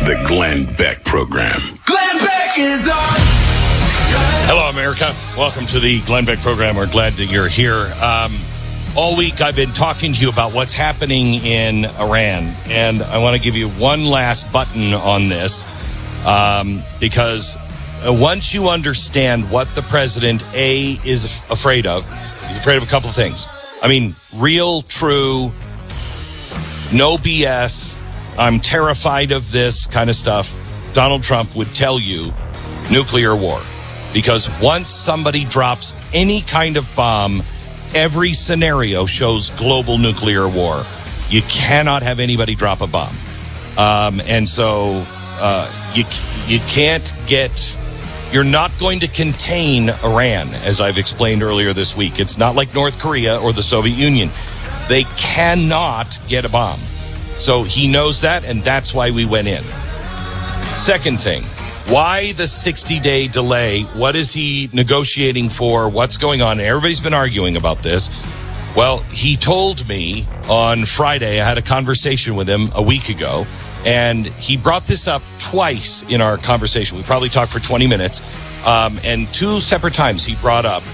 The Glenn Beck Program. Glenn Beck is on. Hello, America. Welcome to the Glenn Beck Program. We're glad that you're here. All week, I've been talking to you about what's happening in Iran, and I want to give you one last button on this, because once you understand what the president, is afraid of, he's afraid of a couple of things. I mean, real, true, no BS, I'm terrified of this kind of stuff. Donald Trump would tell you nuclear war. Because once somebody drops any kind of bomb, every scenario shows global nuclear war. You cannot have anybody drop a bomb. And so you can't get... You're not going to contain Iran, as I've explained earlier this week. It's not like North Korea or the Soviet Union. They cannot get a bomb. So he knows that, and that's why we went in. Second thing, why the 60-day delay? What is he negotiating for? What's going on? Everybody's been arguing about this. Well, he told me on Friday, I had a conversation with him a week ago, and he brought this up twice in our conversation. We probably talked for 20 minutes, and two separate times he brought up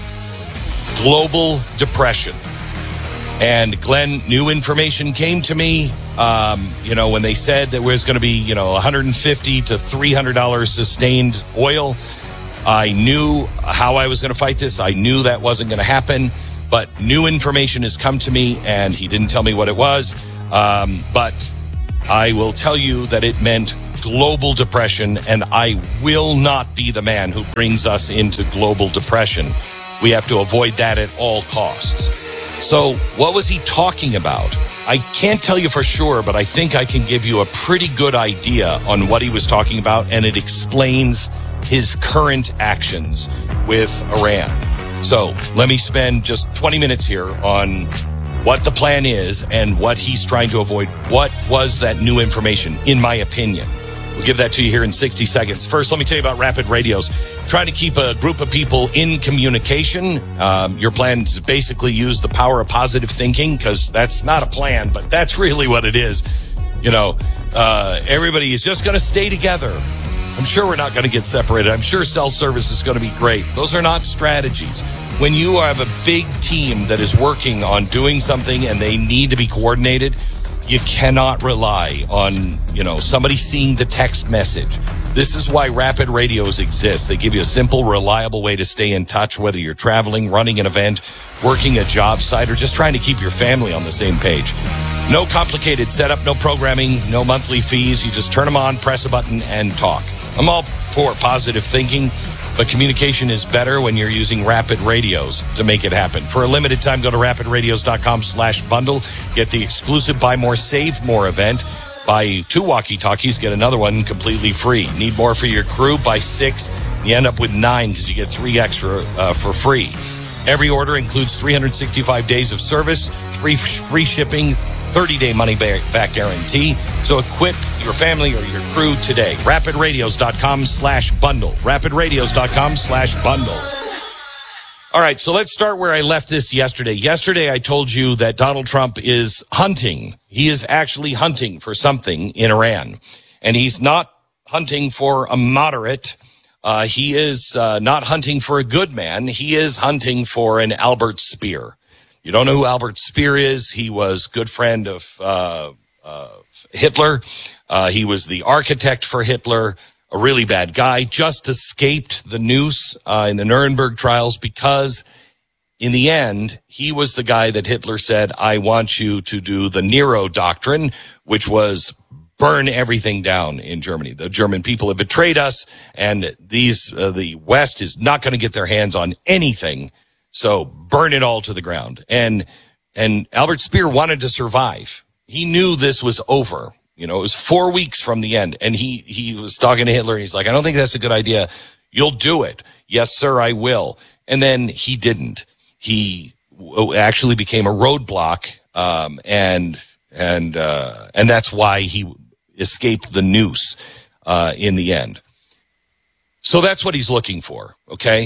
global depression. And Glenn, new information came to me, when they said that there was going to be, $150 to $300 sustained oil. I knew how I was going to fight this. I knew that wasn't going to happen, but new information has come to me, and he didn't tell me what it was. But I will tell you that it meant global depression, and I will not be the man who brings us into global depression. We have to avoid that at all costs. So what was he talking about? I can't tell you for sure, but I think I can give you a pretty good idea on what he was talking about, and it explains his current actions with Iran. So let me spend just 20 minutes here on what the plan is and what he's trying to avoid. What was that new information, in my opinion? We'll give that to you here in 60 seconds. First, let me tell you about Rapid Radios. Trying to keep a group of people in communication. Your plan is basically use the power of positive thinking, because that's not a plan, but that's really what it is. Everybody is just going to stay together. I'm sure we're not going to get separated. I'm sure cell service is going to be great. Those are not strategies. When you have a big team that is working on doing something and they need to be coordinated, you cannot rely on, somebody seeing the text message. This is why Rapid Radios exist. They give you a simple, reliable way to stay in touch, whether you're traveling, running an event, working a job site, or just trying to keep your family on the same page. No complicated setup, no programming, no monthly fees. You just turn them on, press a button, and talk. I'm all for positive thinking, but communication is better when you're using Rapid Radios to make it happen. For a limited time, go to rapidradios.com/bundle. Get the exclusive Buy More, Save More event. Buy 2 walkie-talkies, get another one completely free. Need more for your crew? Buy 6. You end up with 9 because you get 3 extra for free. Every order includes 365 days of service, free shipping, 30-day money-back guarantee. So equip your family or your crew today. Rapidradios.com/bundle. Rapidradios.com/bundle. All right, so let's start where I left this yesterday. Yesterday, I told you that Donald Trump is hunting. He is actually hunting for something in Iran. And he's not hunting for a moderate. He is not hunting for a good man. He is hunting for an Albert Speer. You don't know who Albert Speer is. He was good friend of Hitler. He was the architect for Hitler. A really bad guy, just escaped the noose in the Nuremberg trials because in the end, he was the guy that Hitler said, I want you to do the Nero doctrine, which was burn everything down in Germany. The German people have betrayed us, and the West is not going to get their hands on anything, so burn it all to the ground. And Albert Speer wanted to survive. He knew this was over. It was 4 weeks from the end, and he was talking to Hitler, and he's like, I don't think that's a good idea. You'll do it. Yes, sir, I will. And then he didn't. He actually became a roadblock, and that's why he escaped the noose in the end. So that's what he's looking for, okay?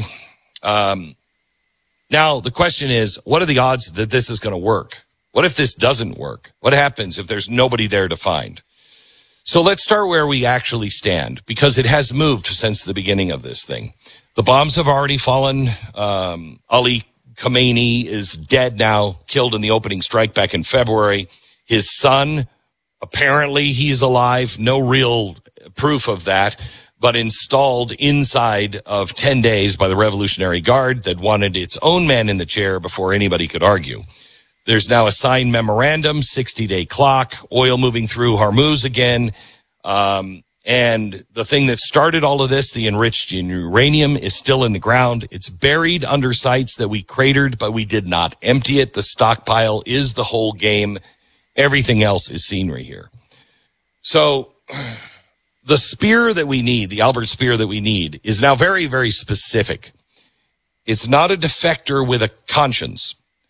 Now, the question is, what are the odds that this is going to work? What if this doesn't work? What happens if there's nobody there to find? So let's start where we actually stand, because it has moved since the beginning of this thing. The bombs have already fallen. Ali Khamenei is dead now, killed in the opening strike back in February. His son, apparently he's alive. No real proof of that, but installed inside of 10 days by the Revolutionary Guard that wanted its own man in the chair before anybody could argue. There's now a signed memorandum, 60-day clock, oil moving through Hormuz again. And the thing that started all of this, the enriched uranium, is still in the ground. It's buried under sites that we cratered, but we did not empty it. The stockpile is the whole game. Everything else is scenery here. So the spear that we need, the Albert Speer that we need, is now very, very specific. It's not a defector with a conscience.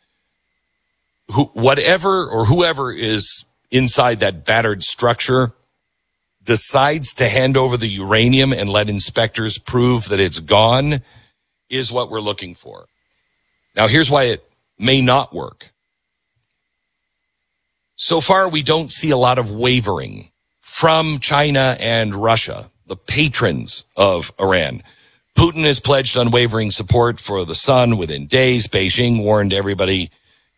Whoever is inside that battered structure decides to hand over the uranium and let inspectors prove that it's gone is what we're looking for. Now, here's why it may not work. So far, we don't see a lot of wavering from China and Russia, the patrons of Iran. Putin has pledged unwavering support for the son within days. Beijing warned everybody,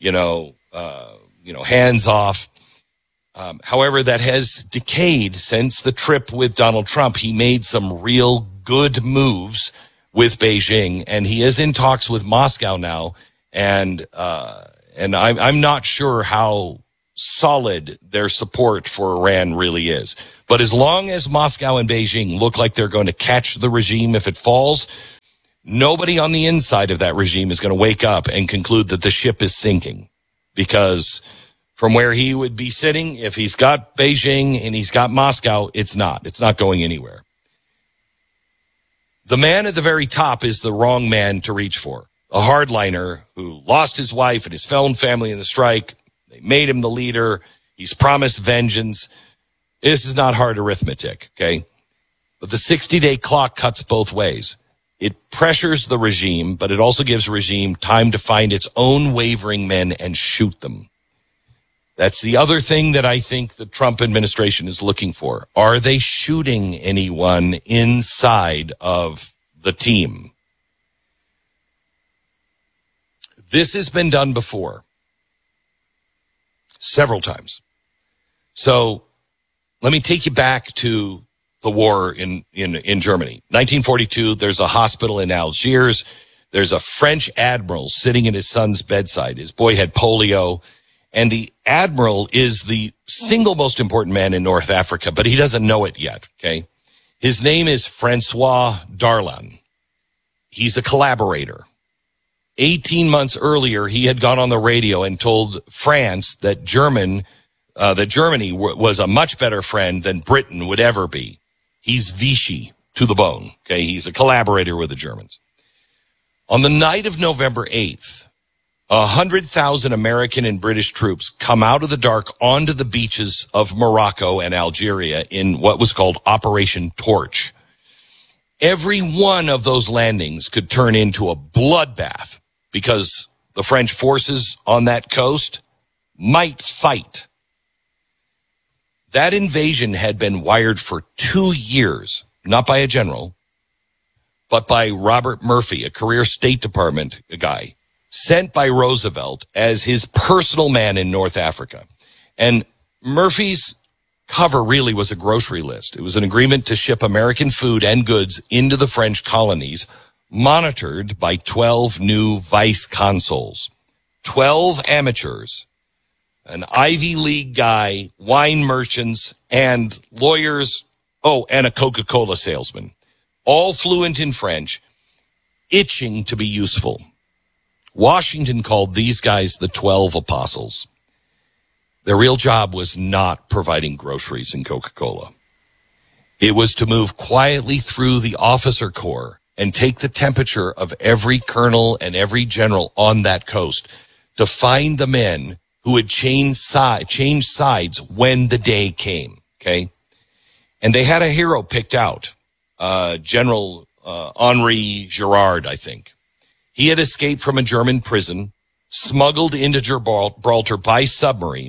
hands off. However, that has decayed since the trip with Donald Trump. He made some real good moves with Beijing, and he is in talks with Moscow now. And I'm not sure how solid their support for Iran really is. But as long as Moscow and Beijing look like they're going to catch the regime if it falls, nobody on the inside of that regime is going to wake up and conclude that the ship is sinking. Because from where he would be sitting, if he's got Beijing and he's got Moscow, it's not going anywhere. The man at the very top is the wrong man to reach for. A hardliner who lost his wife and his own family in the strike. They made him the leader. He's promised vengeance. This is not hard arithmetic, okay? But the 60-day clock cuts both ways. It pressures the regime, but it also gives regime time to find its own wavering men and shoot them. That's the other thing that I think the Trump administration is looking for. Are they shooting anyone inside of the team? This has been done before. Several times. So let me take you back to the war in Germany. 1942, there's a hospital in Algiers. There's a French admiral sitting at his son's bedside. His boy had polio. And the admiral is the single most important man in North Africa, but he doesn't know it yet, okay? His name is Francois Darlan. He's a collaborator. 18 months earlier, he had gone on the radio and told France that Germany was a much better friend than Britain would ever be. He's Vichy to the bone, okay? He's a collaborator with the Germans. On the night of November 8th, 100,000 American and British troops come out of the dark onto the beaches of Morocco and Algeria in what was called Operation Torch. Every one of those landings could turn into a bloodbath because the French forces on that coast might fight. That invasion had been wired for 2 years, not by a general, but by Robert Murphy, a career State Department guy, sent by Roosevelt as his personal man in North Africa. And Murphy's cover really was a grocery list. It was an agreement to ship American food and goods into the French colonies, monitored by 12 new vice consuls, 12 amateurs, an Ivy League guy, wine merchants, and lawyers, and a Coca-Cola salesman, all fluent in French, itching to be useful. Washington called these guys the 12 apostles. Their real job was not providing groceries and Coca-Cola. It was to move quietly through the officer corps and take the temperature of every colonel and every general on that coast to find the men who would change sides when the day came, okay? And they had a hero picked out, General Henri Girard, I think. He had escaped from a German prison, smuggled into Gibraltar by submarine.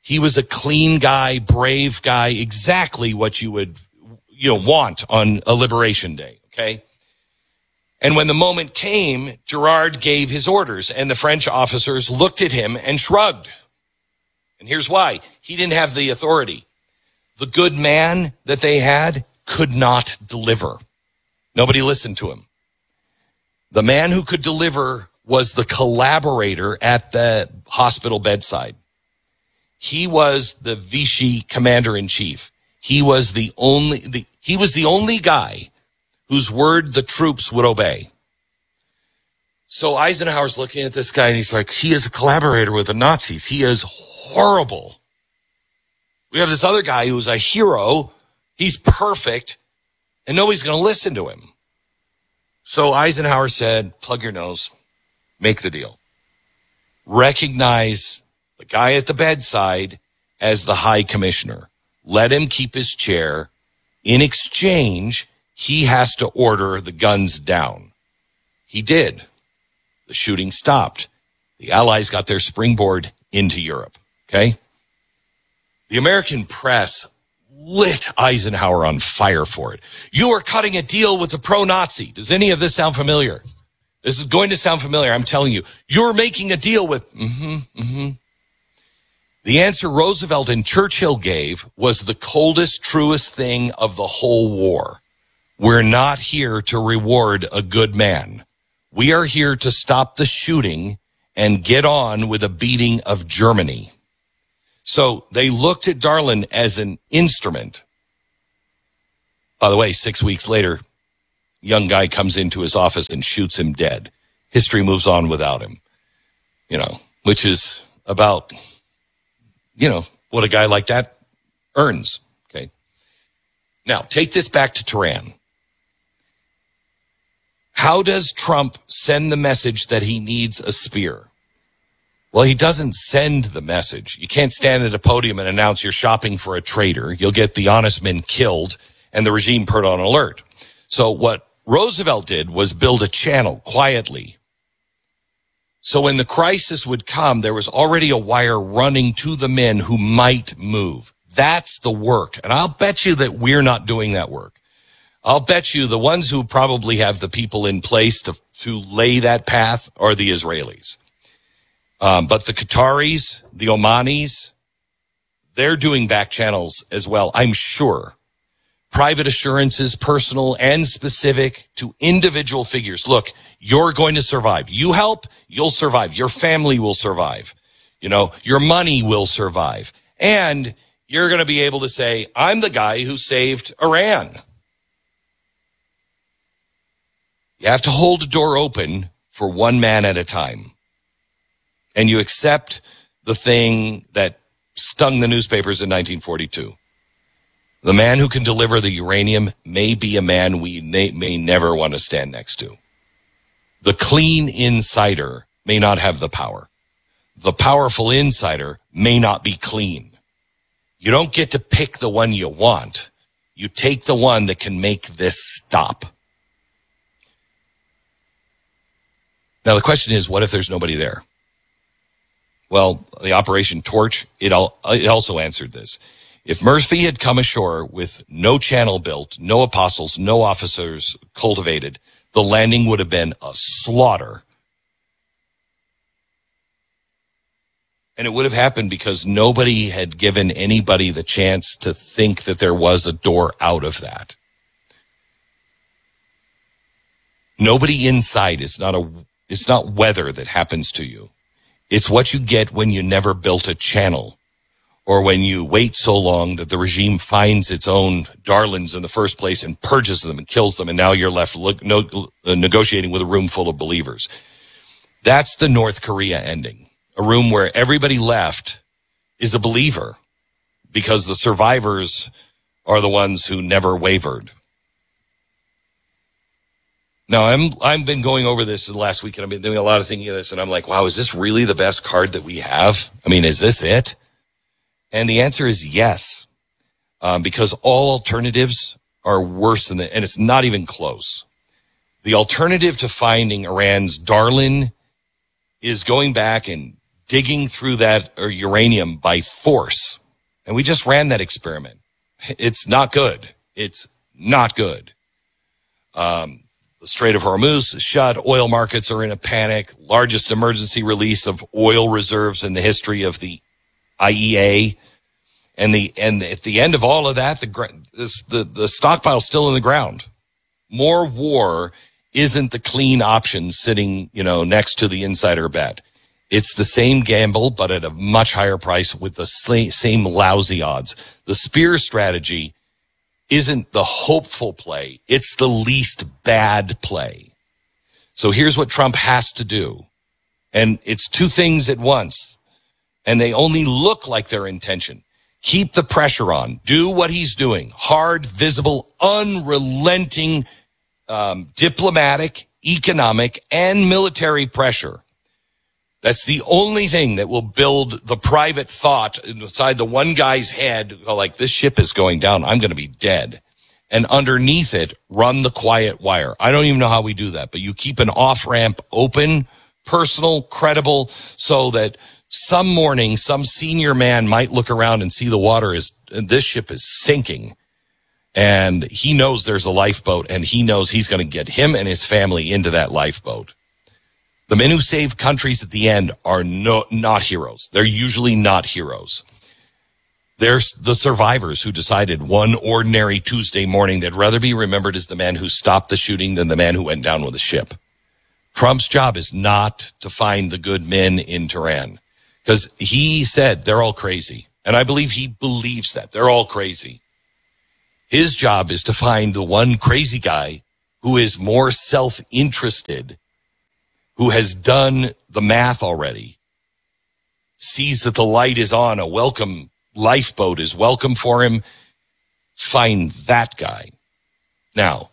He was a clean guy, brave guy, exactly what you would, want on a Liberation Day, okay? And when the moment came, Girard gave his orders, and the French officers looked at him and shrugged. And here's why. He didn't have the authority. The good man that they had could not deliver. Nobody listened to him. The man who could deliver was the collaborator at the hospital bedside. He was the Vichy commander-in-chief. He was the only guy whose word the troops would obey. So Eisenhower's looking at this guy and he's like, he is a collaborator with the Nazis. He is horrible. We have this other guy who's a hero. He's perfect, and nobody's going to listen to him. So Eisenhower said, plug your nose, make the deal. Recognize the guy at the bedside as the high commissioner. Let him keep his chair. In exchange, he has to order the guns down. He did. The shooting stopped. The Allies got their springboard into Europe. Okay? The American press lit Eisenhower on fire for it. You are cutting a deal with the pro-Nazi. Does any of this sound familiar? This is going to sound familiar. I'm telling you. You're making a deal with... The answer Roosevelt and Churchill gave was the coldest, truest thing of the whole war. We're not here to reward a good man. We are here to stop the shooting and get on with a beating of Germany. So they looked at Darlan as an instrument. By the way, 6 weeks later, young guy comes into his office and shoots him dead. History moves on without him, which is about, what a guy like that earns. Okay. Now, take this back to Tehran. How does Trump send the message that he needs a spear? Well, he doesn't send the message. You can't stand at a podium and announce you're shopping for a traitor. You'll get the honest men killed and the regime put on alert. So what Roosevelt did was build a channel quietly. So when the crisis would come, there was already a wire running to the men who might move. That's the work. And I'll bet you that we're not doing that work. I'll bet you the ones who probably have the people in place to lay that path are the Israelis. But the Qataris, the Omanis, they're doing back channels as well, I'm sure. Private assurances, personal and specific to individual figures. Look, you're going to survive. You help, you'll survive. Your family will survive. Your money will survive. And you're going to be able to say, I'm the guy who saved Iran. You have to hold the door open for one man at a time. And you accept the thing that stung the newspapers in 1942. The man who can deliver the uranium may be a man we may never want to stand next to. The clean insider may not have the power. The powerful insider may not be clean. You don't get to pick the one you want. You take the one that can make this stop. Now, the question is, what if there's nobody there? Well, the Operation Torch, it also answered this. If Murphy had come ashore with no channel built, no apostles, no officers cultivated, the landing would have been a slaughter. And it would have happened because nobody had given anybody the chance to think that there was a door out of that. Nobody inside it's not weather that happens to you. It's what you get when you never built a channel, or when you wait so long that the regime finds its own darlings in the first place and purges them and kills them, and now you're left negotiating with a room full of believers. That's the North Korea ending. A room where everybody left is a believer because the survivors are the ones who never wavered. Now, I've been going over this the last week, and I've been doing a lot of thinking of this, and I'm like, wow, is this really the best card that we have? I mean, is this it? And the answer is yes, because all alternatives are worse than that, and it's not even close. The alternative to finding Iran's Darlan is going back and digging through that uranium by force. And we just ran that experiment. It's not good. It's not good. The Strait of Hormuz is shut. Oil markets are in a panic. Largest emergency release of oil reserves in the history of the IEA. And at the end of all of that, the stockpile's still in the ground. More war isn't the clean option sitting, next to the insider bet. It's the same gamble, but at a much higher price with the same lousy odds. The spear strategy isn't the hopeful play. It's the least bad play. So here's what Trump has to do. And it's two things at once. And they only look like their intention. Keep the pressure on. Do what he's doing. Hard, visible, unrelenting diplomatic, economic, and military pressure. That's the only thing that will build the private thought inside the one guy's head, like, this ship is going down. I'm going to be dead. And underneath it, run the quiet wire. I don't even know how we do that, but you keep an off-ramp open, personal, credible, so that some morning, some senior man might look around and see this ship is sinking. And he knows there's a lifeboat, and he knows he's going to get him and his family into that lifeboat. The men who save countries at the end are not heroes. They're usually not heroes. They're the survivors who decided one ordinary Tuesday morning they'd rather be remembered as the man who stopped the shooting than the man who went down with the ship. Trump's job is not to find the good men in Tehran, because he said they're all crazy. And I believe he believes that. They're all crazy. His job is to find the one crazy guy who is more self-interested, who has done the math already, sees that the light is on, a welcome lifeboat is welcome for him. Find that guy. Now,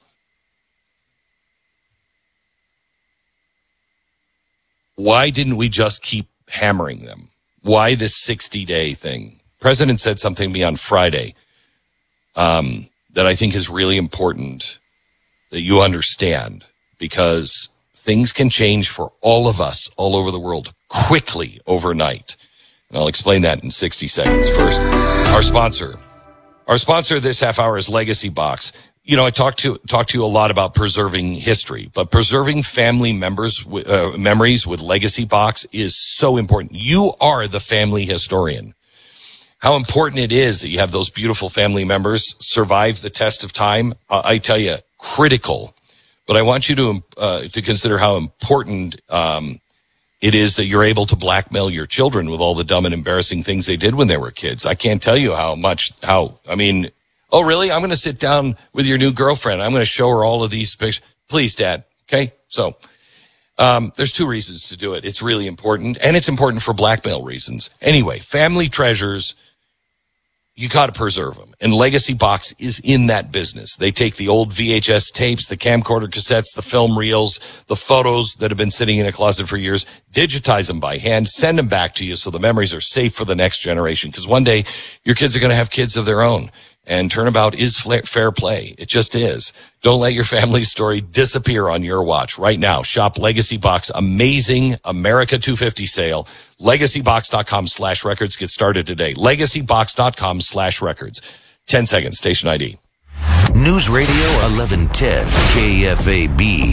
why didn't we just keep hammering them? Why this 60-day thing? President said something to me on Friday that I think is really important that you understand, because things can change for all of us all over the world quickly overnight. And I'll explain that in 60 seconds. First, our sponsor. Our sponsor this half hour is Legacy Box. I talked to you a lot about preserving history, but preserving family memories with Legacy Box is so important. You are the family historian. How important it is that you have those beautiful family members survive the test of time. I tell you, critical. But I want you to consider how important it is that you're able to blackmail your children with all the dumb and embarrassing things they did when they were kids. I can't tell you oh, really? I'm going to sit down with your new girlfriend. I'm going to show her all of these pictures. Please, Dad. Okay? So there's two reasons to do it. It's really important, and it's important for blackmail reasons. Anyway, family treasures, you got to preserve them. And Legacy Box is in that business. They take the old VHS tapes, the camcorder cassettes, the film reels, the photos that have been sitting in a closet for years, digitize them by hand, send them back to you so the memories are safe for the next generation. Because one day your kids are going to have kids of their own. And turnabout is fair play. It just is. Don't let your family story disappear on your watch. Right now, shop Legacy Box amazing America 250 sale. LegacyBox.com/records. Get started today. LegacyBox.com/records. 10 seconds. Station ID. News Radio 1110 KFAB.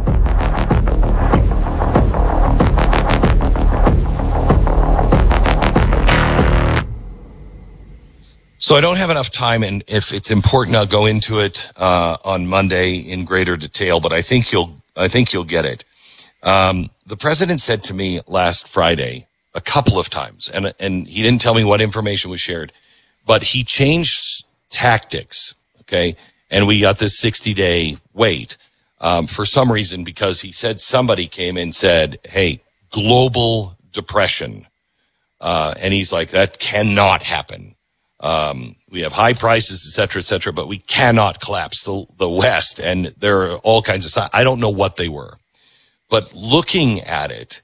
So I don't have enough time, and if it's important, I'll go into it on Monday in greater detail. But I think you'll get it. The president said to me last Friday a couple of times, and he didn't tell me what information was shared, but he changed tactics. Okay, and we got this 60-day wait for some reason, because he said somebody came and said, "Hey, global depression," and he's like, "That cannot happen. We have high prices, et cetera, but we cannot collapse the West." And there are all kinds of signs. I don't know what they were, but looking at it,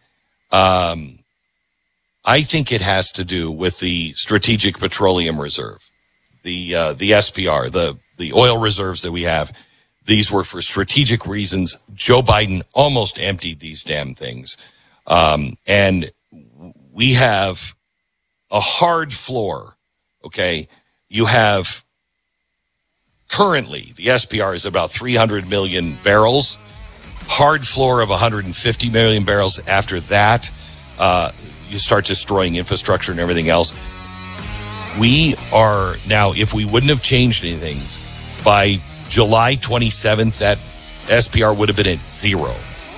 I think it has to do with the Strategic Petroleum Reserve, the SPR, the oil reserves that we have. These were for strategic reasons. Joe Biden almost emptied these damn things. And we have a hard floor, okay? You have currently, the SPR is about 300 million barrels, hard floor of 150 million barrels. After that, you start destroying infrastructure and everything else. We are now, if we wouldn't have changed anything, by July 27th, that SPR would have been at 0.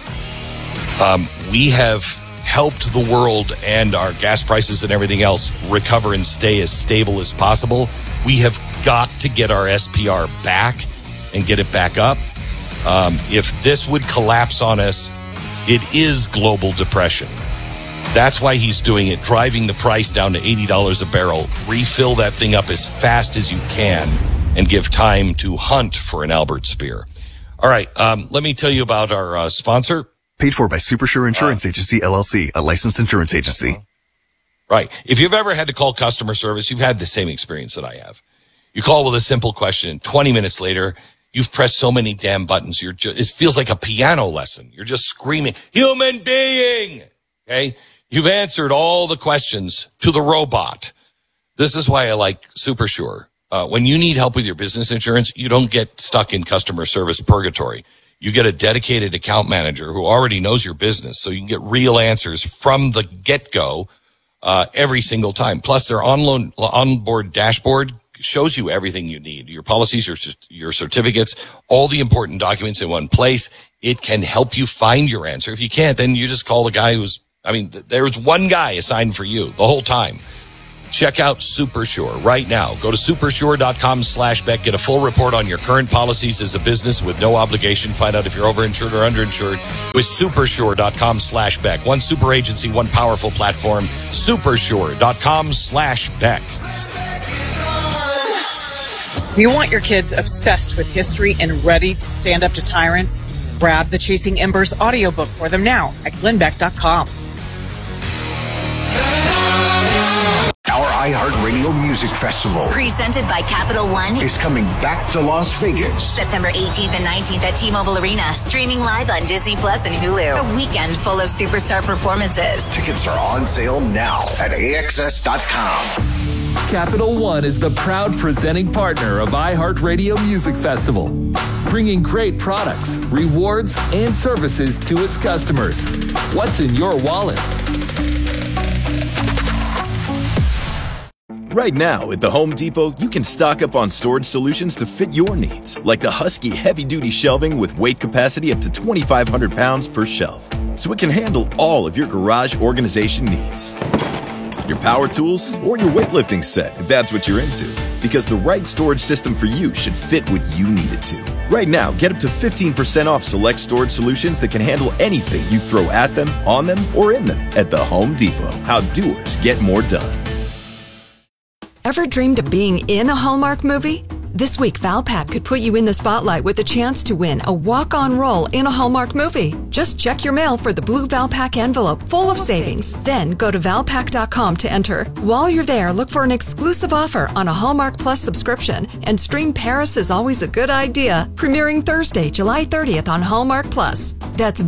We have helped the world and our gas prices and everything else recover and stay as stable as possible. We have got to get our SPR back and get it back up. If this would collapse on us, it is global depression. That's why he's doing it, driving the price down to $80 a barrel. Refill that thing up as fast as you can and give time to hunt for an Albert Speer. All right, let me tell you about our sponsor. Paid for by Supersure Insurance Agency, LLC, a licensed insurance agency. Right. If you've ever had to call customer service, you've had the same experience that I have. You call with a simple question, and 20 minutes later, you've pressed so many damn buttons. It feels like a piano lesson. You're just screaming, human being. Okay. You've answered all the questions to the robot. This is why I like Supersure. When you need help with your business insurance, you don't get stuck in customer service purgatory. You get a dedicated account manager who already knows your business, so you can get real answers from the get-go every single time. Plus, their onboard dashboard shows you everything you need. Your policies, your certificates, all the important documents in one place. It can help you find your answer. If you can't, then you just call the guy there's one guy assigned for you the whole time. Check out Supersure right now. Go to supersure.com/Beck. Get a full report on your current policies as a business with no obligation. Find out if you're overinsured or underinsured with supersure.com/Beck. One super agency, one powerful platform. Supersure.com/Beck. You want your kids obsessed with history and ready to stand up to tyrants? Grab the Chasing Embers audiobook for them now at glennbeck.com. Our iHeartRadio Music Festival, presented by Capital One, is coming back to Las Vegas. September 18th and 19th at T-Mobile Arena, streaming live on Disney Plus and Hulu. A weekend full of superstar performances. Tickets are on sale now at AXS.com. Capital One is the proud presenting partner of iHeartRadio Music Festival, bringing great products, rewards, and services to its customers. What's in your wallet? Right now, at the Home Depot, you can stock up on storage solutions to fit your needs, like the Husky heavy-duty shelving with weight capacity up to 2,500 pounds per shelf, so it can handle all of your garage organization needs. Your power tools, or your weightlifting set, if that's what you're into, because the right storage system for you should fit what you need it to. Right now, get up to 15% off select storage solutions that can handle anything you throw at them, on them, or in them at the Home Depot. How doers get more done. Ever dreamed of being in a Hallmark movie? This week, Valpak could put you in the spotlight with a chance to win a walk-on role in a Hallmark movie. Just check your mail for the blue Valpak envelope full of savings. Then go to Valpak.com to enter. While you're there, look for an exclusive offer on a Hallmark Plus subscription and stream Paris is Always a Good Idea, premiering Thursday, July 30th on Hallmark Plus. That's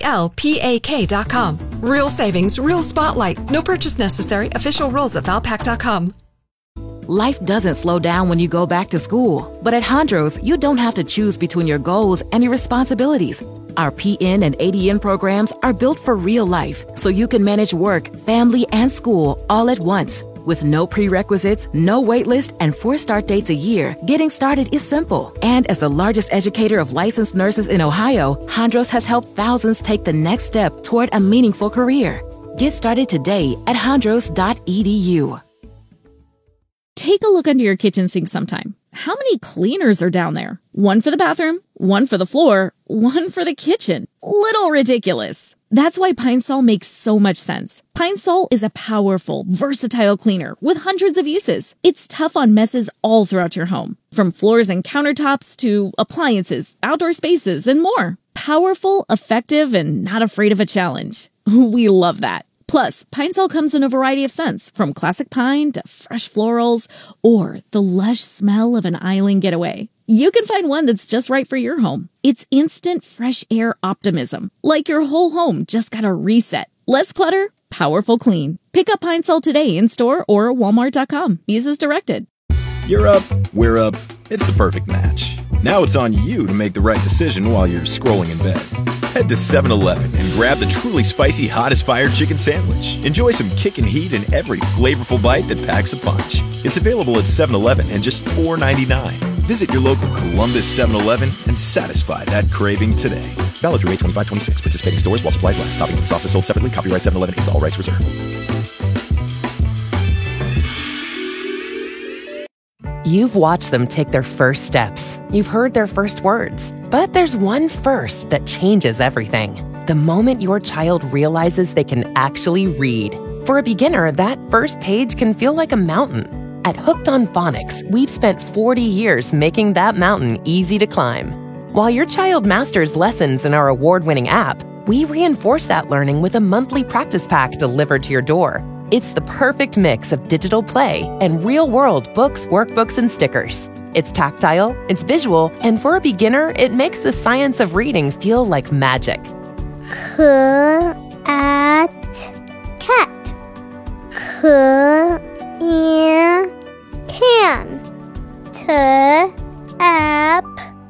VALPAK.com. Real savings, real spotlight. No purchase necessary. Official rules at Valpak.com. Life doesn't slow down when you go back to school. But at Hondros, you don't have to choose between your goals and your responsibilities. Our PN and ADN programs are built for real life, so you can manage work, family, and school all at once. With no prerequisites, no wait list, and 4 start dates a year, getting started is simple. And as the largest educator of licensed nurses in Ohio, Hondros has helped thousands take the next step toward a meaningful career. Get started today at hondros.edu. Take a look under your kitchen sink sometime. How many cleaners are down there? One for the bathroom, one for the floor, one for the kitchen. Little ridiculous. That's why Pine Sol makes so much sense. Pine Sol is a powerful, versatile cleaner with hundreds of uses. It's tough on messes all throughout your home, from floors and countertops to appliances, outdoor spaces, and more. Powerful, effective, and not afraid of a challenge. We love that. Plus, Pine Sol comes in a variety of scents, from classic pine to fresh florals, or the lush smell of an island getaway. You can find one that's just right for your home. It's instant fresh air optimism, like your whole home just got a reset. Less clutter, Powerful clean. Pick up Pine Sol today in-store or walmart.com. Use as directed. You're up, we're up. It's the perfect match. Now it's on you to make the right decision while you're scrolling in bed. Head to 7-Eleven and grab the truly spicy Hot as Fire chicken sandwich. Enjoy some kick and heat in every flavorful bite that packs a punch. It's available at 7-Eleven and just $4.99. Visit your local Columbus 7-Eleven and satisfy that craving today. Valid through 8/25/26. Participating stores while supplies last. Toppings and sauces sold separately. Copyright 7-Eleven Inc. All rights reserved. You've watched them take their first steps. You've heard their first words. But there's one first that changes everything. The moment your child realizes they can actually read. For a beginner, that first page can feel like a mountain. At Hooked on Phonics, we've spent 40 years making that mountain easy to climb. While your child masters lessons in our award-winning app, we reinforce that learning with a monthly practice pack delivered to your door. It's the perfect mix of digital play and real-world books, workbooks, and stickers. It's tactile, it's visual, and for a beginner, it makes the science of reading feel like magic. Cat. Can. Tap.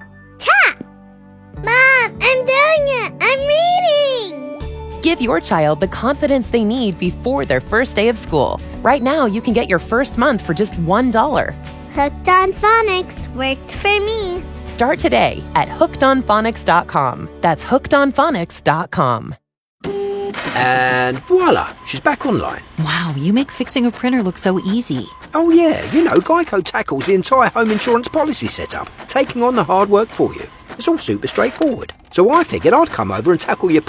Mom, I'm doing it! I'm reading! Give your child the confidence they need before their first day of school. Right now, you can get your first month for just $1. Hooked on Phonics worked for me. Start today at hookedonphonics.com. That's hookedonphonics.com. And voila, she's back online. Wow, you make fixing a printer look so easy. Oh yeah, you know, Geico tackles the entire home insurance policy setup, taking on the hard work for you. It's all super straightforward. So I figured I'd come over and tackle your